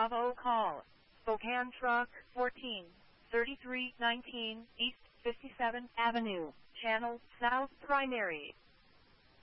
Bravo call. Spokane Truck 14, 3319 East 57th Avenue, Channel South Primary.